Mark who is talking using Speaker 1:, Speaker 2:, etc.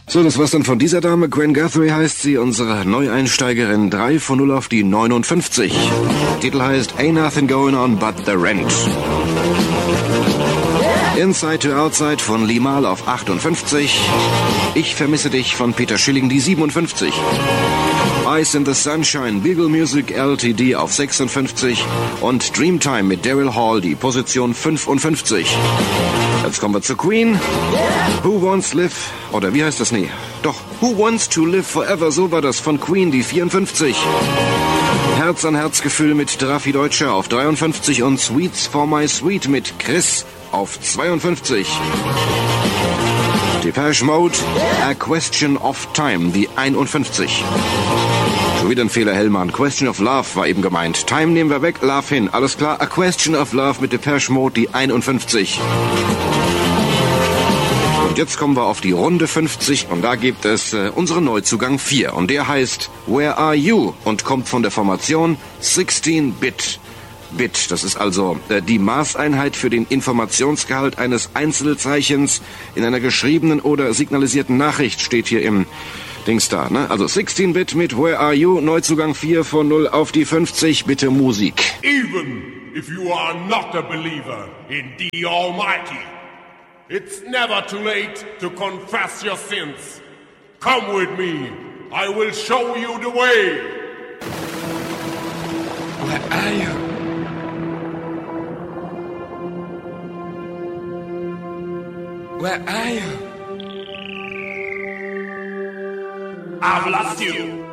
Speaker 1: So, das war's dann von dieser Dame. Gwen Guthrie heißt sie, unsere Neueinsteigerin. 3 von 0 auf die 59. Der Titel heißt Ain't Nothing Going On But The Rent. Inside to Outside von Limahl auf 58. Ich vermisse dich von Peter Schilling, die 57. Ice in the Sunshine, Beagle Music LTD auf 56. Und Dreamtime mit Daryl Hall, die Position 55. Jetzt kommen wir zu Queen. Who Wants Live, oder wie heißt das? Nee, doch, Who Wants to Live Forever, so war das von Queen, die 54. Herz an Herz Gefühl mit Raffi Deutscher auf 53 und Sweets for My Sweet mit Chris auf 52. Depeche Mode, A Question of Time, die 51. Schon wieder ein Fehler, Hellmann. Question of Love war eben gemeint. Time nehmen wir weg, Love hin. Alles klar, A Question of Love mit Depeche Mode, die 51. Und jetzt kommen wir auf die Runde 50 und da gibt es unseren Neuzugang 4. Und der heißt Where Are You? Und kommt von der Formation 16-Bit. Bit, das ist also die Maßeinheit für den Informationsgehalt eines Einzelzeichens in einer geschriebenen oder signalisierten Nachricht, steht hier im Dings da, ne? Also 16-Bit mit Where Are You, Neuzugang 4 von 0 auf die 50, bitte Musik.
Speaker 2: Even if you are not a believer in the Almighty, it's never too late to confess your sins. Come with me, I will show you the way.
Speaker 3: Where are you? Where are you?
Speaker 2: I've lost you.